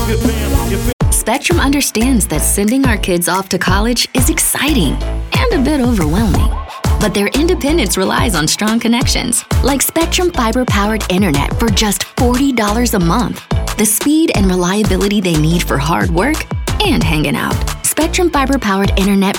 Spectrum understands that sending our kids off to college is exciting and a bit overwhelming. But their independence relies on strong connections, like Spectrum fiber-powered internet for just $40 a month. The speed and reliability they need for hard work and hanging out. Spectrum fiber-powered internet